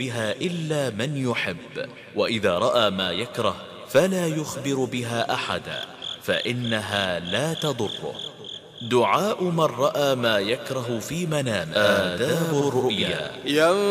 بها إلا من يحب، وإذا رأى ما يكره فلا يخبر بها أحدا، فإنها لا تضره. دعاء من رأى ما يكره في منامه. آداب الرؤيا.